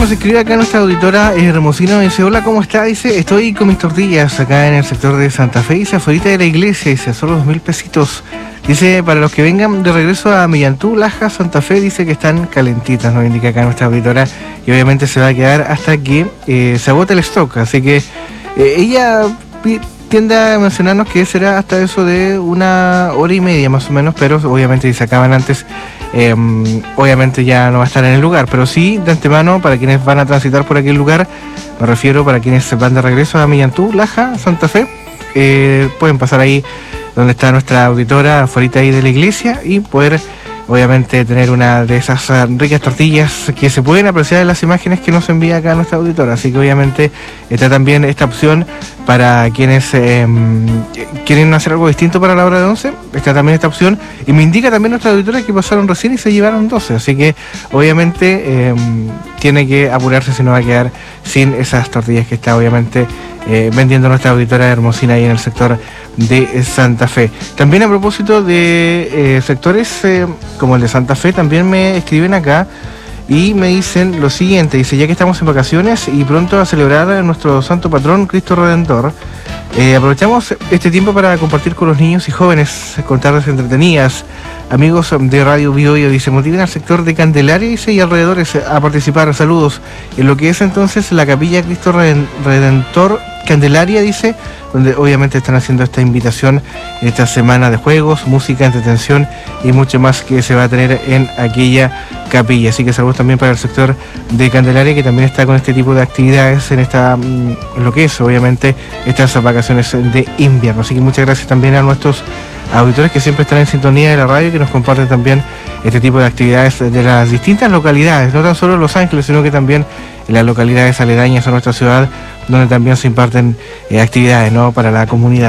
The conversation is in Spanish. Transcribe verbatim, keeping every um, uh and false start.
nos escribe acá nuestra auditora eh, Hermosino, dice: hola, ¿cómo está? Dice: estoy con mis tortillas acá en el sector de Santa Fe, dice, afuera de la iglesia, dice, solo dos mil pesitos. Dice, para los que vengan de regreso a Millantú, Laja, Santa Fe, dice que están calentitas, nos indica acá nuestra auditora, y obviamente se va a quedar hasta que eh, se agote el stock. Así que eh, ella tiende a mencionarnos que será hasta eso de una hora y media más o menos, pero obviamente si se acaban antes, eh, obviamente ya no va a estar en el lugar, pero sí de antemano para quienes van a transitar por aquel lugar, me refiero para quienes van de regreso a Millantú, Laja, Santa Fe, eh, pueden pasar ahí donde está nuestra auditora, afuera ahí de la iglesia, y poder obviamente tener una de esas ricas tortillas que se pueden apreciar en las imágenes que nos envía acá nuestra auditora. Así que obviamente está también esta opción para quienes eh, quieren hacer algo distinto para la hora de once. Está también esta opción, y me indica también nuestra auditora que pasaron recién y se llevaron doce, así que obviamente eh, tiene que apurarse, si no va a quedar sin esas tortillas que está obviamente eh, vendiendo nuestra auditora Hermosina ahí en el sector de Santa Fe. También a propósito de eh, sectores eh, como el de Santa Fe, también me escriben acá y me dicen lo siguiente: dice, ya que estamos en vacaciones y pronto a celebrar a nuestro santo patrón Cristo Redentor, eh, aprovechamos este tiempo para compartir con los niños y jóvenes, con tardes entretenidas. Amigos de Radio Biobío, dice, motiven al sector de Candelaria, dice, y alrededores a participar. Saludos. En lo que es entonces la capilla Cristo Redentor Candelaria, dice, donde obviamente están haciendo esta invitación en esta semana de juegos, música, entretención y mucho más que se va a tener en aquella capilla. Así que saludos también para el sector de Candelaria, que también está con este tipo de actividades en esta en lo que es obviamente estas vacaciones de invierno. Así que muchas gracias también a nuestros auditores que siempre están en sintonía de la radio, que nos comparten también este tipo de actividades de las distintas localidades, no tan solo en Los Ángeles, sino que también en las localidades aledañas a nuestra ciudad, donde también se imparten eh, actividades, ¿no?, para la comunidad.